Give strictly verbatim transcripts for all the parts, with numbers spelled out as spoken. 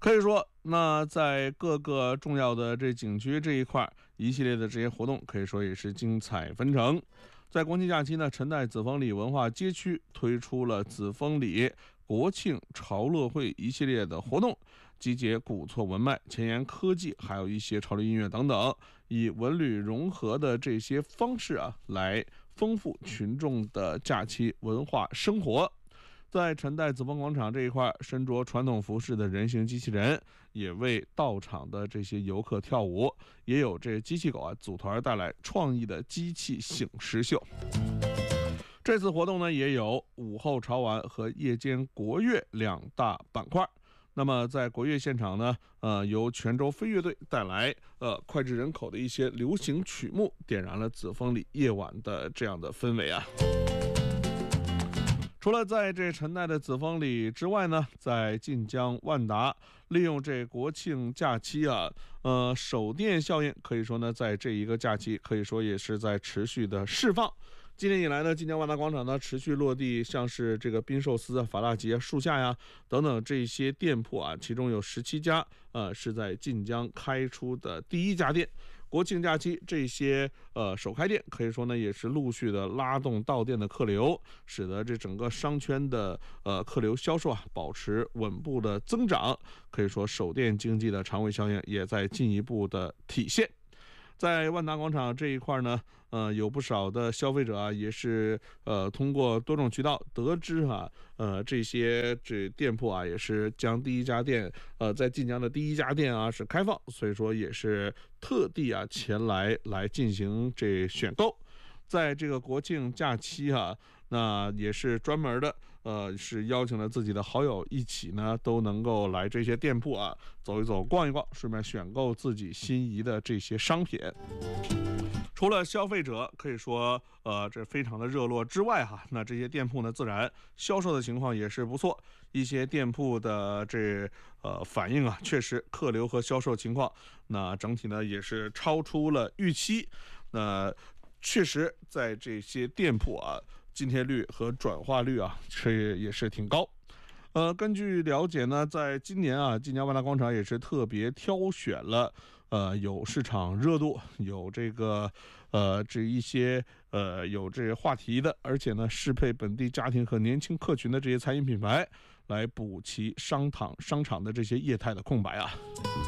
可以说，那在各个重要的这景区这一块，一系列的这些活动可以说也是精彩纷呈。在国庆假期呢，陈代紫峰里文化街区推出了紫峰里国庆潮乐会一系列的活动，集结古错文脉、前沿科技，还有一些潮流音乐等等，以文旅融合的这些方式啊，来丰富群众的假期文化生活。在陈代紫峰广场这一块，身着传统服饰的人形机器人也为到场的这些游客跳舞，也有这机器狗啊组团带来创意的机器醒狮秀。这次活动呢，也有午后潮玩和夜间国乐两大板块。那么在国乐现场呢，呃，由泉州飞乐队带来呃脍炙人口的一些流行曲目，点燃了紫峰里夜晚的这样的氛围啊。除了在这陈代的紫峰里之外呢，在晋江万达，利用这国庆假期啊，呃，手电效应可以说呢，在这一个假期可以说也是在持续的释放。今年以来呢，晋江万达广场呢持续落地，像是这个宾寿司啊、法拉吉啊、树下呀等等这些店铺啊，其中有十七家，呃，是在晋江开出的第一家店。国庆假期这些呃首开店可以说呢也是陆续的拉动到店的客流，使得这整个商圈的呃客流销售啊保持稳步的增长，可以说首店经济的长尾效应也在进一步的体现。在万达广场这一块呢，呃，有不少的消费者啊，也是呃通过多种渠道得知啊，呃这些这店铺啊，也是将第一家店，呃，在晋江的第一家店啊是开放，所以说也是特地啊前来来进行这选购。在这个国庆假期啊，那也是专门的，呃，是邀请了自己的好友一起呢，都能够来这些店铺啊走一走、逛一逛，顺便选购自己心仪的这些商品。除了消费者可以说呃这非常的热络之外哈，那这些店铺呢自然销售的情况也是不错，一些店铺的这呃反应啊，确实客流和销售情况那整体呢也是超出了预期。那确实在这些店铺啊进贴率和转化率啊这也是挺高。呃，根据了解呢，在今年啊，晋江万达广场也是特别挑选了，呃，有市场热度，有这个，呃，这一些呃有这个话题的，而且呢，适配本地家庭和年轻客群的这些餐饮品牌，来补齐商场商场的这些业态的空白啊。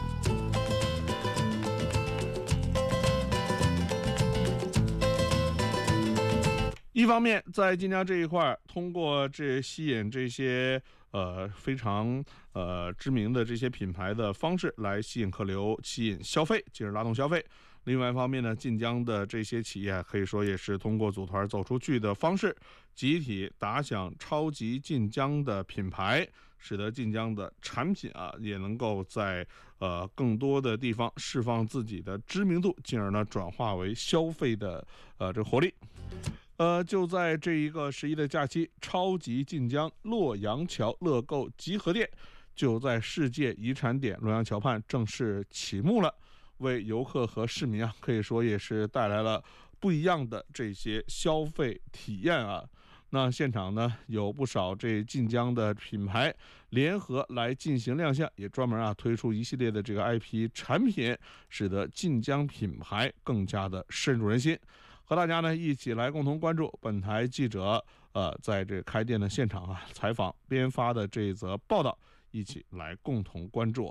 一方面，在晋江这一块，通过这吸引这些呃非常呃知名的这些品牌的方式来吸引客流、吸引消费，进而拉动消费。另外一方面呢，晋江的这些企业可以说也是通过组团走出去的方式，集体打响超级晋江的品牌，使得晋江的产品啊也能够在呃更多的地方释放自己的知名度，进而呢转化为消费的呃这活力。呃，就在这一个十一的假期，超级晋江洛阳桥乐购集合店就在世界遗产点洛阳桥畔正式启幕了，为游客和市民啊，可以说也是带来了不一样的这些消费体验啊。那现场呢有不少这晋江的品牌联合来进行亮相，也专门啊推出一系列的这个 I P 产品，使得晋江品牌更加的深入人心。和大家呢一起来共同关注本台记者呃在这开店的现场啊采访编发的这一则报道，一起来共同关注。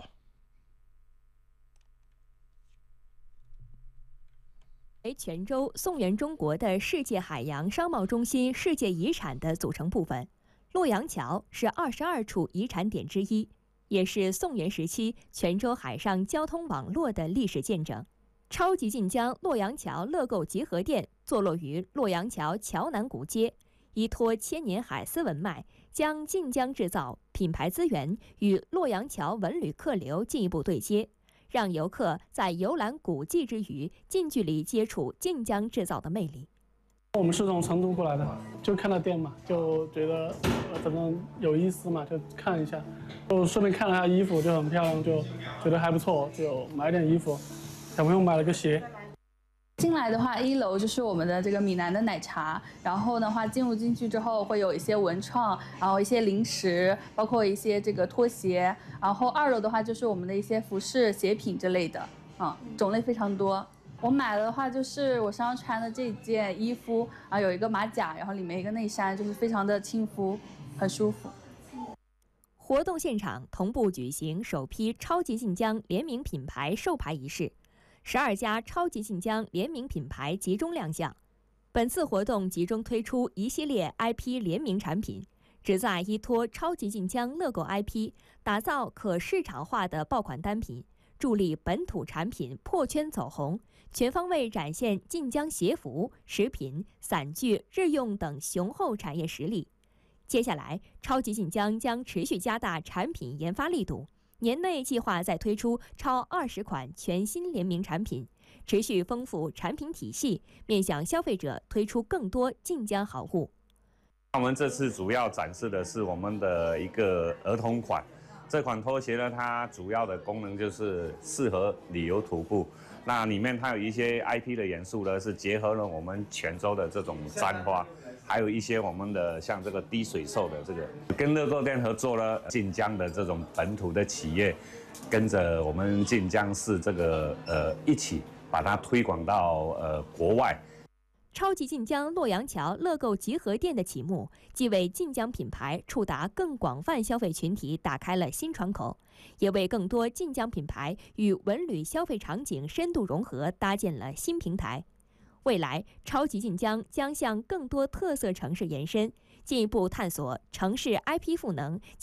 为泉州宋元中国的世界海洋商贸中心世界遗产的组成部分，洛阳桥是二十二处遗产点之一，也是宋元时期泉州海上交通网络的历史见证。超级晋江洛阳桥乐购集合店坐落于洛阳桥桥南古街，依托千年海丝文脉，将晋江制造品牌资源与洛阳桥文旅客流进一步对接，让游客在游览古迹之余，近距离接触晋江制造的魅力。 我们是从成都过来的，就看到店嘛，就觉得呃反正有意思嘛，就看一下，就顺便看了下衣服，就很漂亮，就觉得还不错，就买点衣服。小朋友买了个鞋。 进来的话，一楼就是我们的这个闽南的奶茶，然后的话进入进去之后会有一些文创，然后一些零食，包括一些这个拖鞋，然后二楼的话就是我们的一些服饰、鞋品之类的，啊，种类非常多。我买的话就是我身上穿的这件衣服，啊，有一个马甲，然后里面一个内衫，就是非常的亲肤，很舒服。 活动现场同步举行首批超级晋江联名品牌授牌仪式，十二家超级晋江联名品牌集中亮相。本次活动集中推出一系列 I P 联名产品，旨在依托超级晋江乐购 I P， 打造可市场化的爆款单品，助力本土产品破圈走红，全方位展现晋江鞋服、食品、伞具、日用等雄厚产业实力。接下来，超级晋江将持续加大产品研发力度，年内计划再推出超二十款全新联名产品，持续丰富产品体系，面向消费者推出更多晋江好物。 我们这次主要展示的是我们的一个儿童款，这款拖鞋呢，它主要的功能就是适合旅游徒步。那里面它有一些 I P 的元素呢，是结合了我们泉州的这种簪花，还有一些我们的像这个滴水兽的这个，跟乐购店合作了晋江的这种本土的企业，跟着我们晋江市这个呃一起把它推广到呃国外。 超级晋江洛阳桥乐购集合店的启幕，既为晋江品牌触达更广泛消费群体打开了新窗口，也为更多晋江品牌与文旅消费场景深度融合搭建了新平台。未来，超级晋江将向更多特色城市延伸，进一步探索城市 I P 赋能